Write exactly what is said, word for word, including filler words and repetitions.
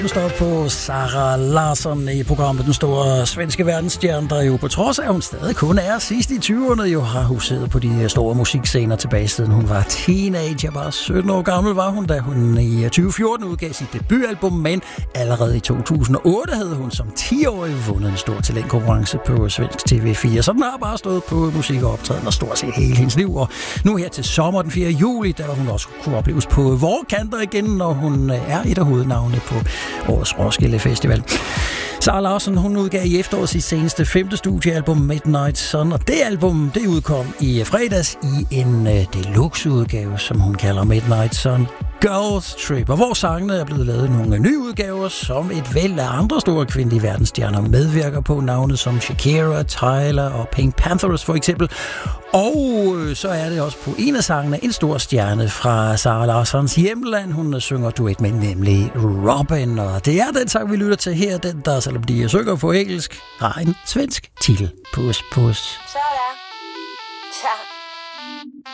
Du står på Sara Larsson i programmet Den Store Svenske Verdensstjerne, der jo på trods af, at hun stadig kun er sidst i tyverne, jo har huset på de store musikscener tilbage, siden hun var teenager. Bare sytten år gammel var hun, da hun i tyve fjorten udgav sit debutalbum, men allerede i to tusind og otte havde hun som ti-årig vundet en stor talentkonkurrence på svensk T V fire, så den har bare stået på musik og optræden og stort set hele hendes liv. Og nu her til sommer den fjerde juli, der hun også kunne opleves på vore kanter igen, når hun er et af hovednavnene på årets Roskilde Festival. Sara Larsson, hun udgav i efteråret sit seneste femte studiealbum Midnight Sun, og det album, det udkom i fredags i en uh, deluxe-udgave, som hun kalder Midnight Sun Girls Trip, og hvor sangene er blevet lavet nogle nye udgaver, som et væld af andre store kvindelige verdensstjerner medvirker på, navne som Shakira, Tyler og Pink Panthers for eksempel. Og så er det også på en af sangene en stor stjerne fra Sara Larssons hjemland. Hun synger duet med, nemlig Robin, og det er den sang, vi lytter til her. Den, der selvom de synger på engelsk, har en svensk titel. Puss, puss. Sådan. Ja.